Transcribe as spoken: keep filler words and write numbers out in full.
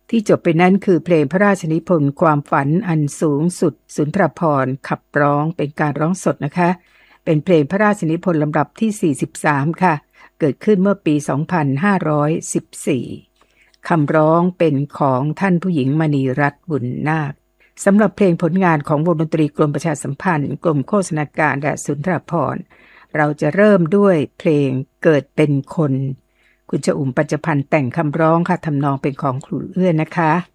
ที่จบไปนั้นคือเพลงพระราชนิพนธ์ความฝันอันสูงสุดสุนทรภรณ์ขับร้องเป็นการร้องสดนะคะเป็นเพลงพระราชนิพนธ์ลำดับที่สี่สิบสามค่ะเกิดขึ้นเมื่อปีสองพันห้าร้อยสิบสี่คำร้องเป็นของท่านผู้หญิงมณีรัตน์บุญนาคสำหรับเพลงผลงานของวงดนตรีกรมประชาสัมพันธ์กรมโฆษณาการและสุนทรภรณ์เราจะเริ่มด้วยเพลงเกิดเป็นคนคุณชอุ่มปัญจพันธ์แต่งคำร้องค่ะทำนองเป็นของครูเอื้อนนะคะ